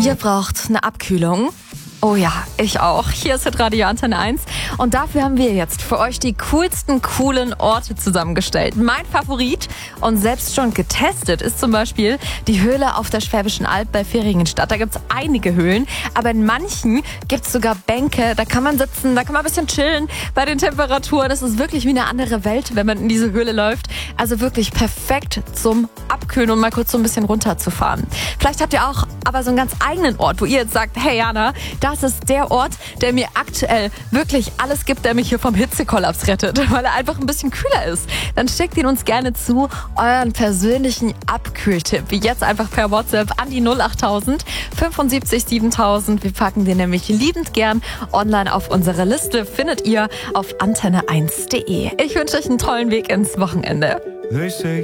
Ihr braucht eine Abkühlung. Oh ja, ich auch. Hier ist Radio Antenne 1 und dafür haben wir jetzt für euch die coolsten, coolen Orte zusammengestellt. Mein Favorit und selbst schon getestet ist zum Beispiel die Höhle auf der Schwäbischen Alb bei Veringenstadt. Da gibt's einige Höhlen, aber in manchen gibt's sogar Bänke. Da kann man sitzen, da kann man ein bisschen chillen bei den Temperaturen. Das ist wirklich wie eine andere Welt, wenn man in diese Höhle läuft. Also wirklich perfekt zum Abkühlen und mal kurz so ein bisschen runterzufahren. Vielleicht habt ihr auch aber so einen ganz eigenen Ort, wo ihr jetzt sagt, hey Jana, das ist der Ort, der mir aktuell wirklich alles gibt, der mich hier vom Hitzekollaps rettet, weil er einfach ein bisschen kühler ist. Dann schickt ihn uns gerne zu, euren persönlichen Abkühltipp. Wie jetzt einfach per WhatsApp an die 08000 75 7000. Wir packen den nämlich liebend gern online auf unsere Liste. Findet ihr auf antenne1.de. Ich wünsche euch einen tollen Weg ins Wochenende.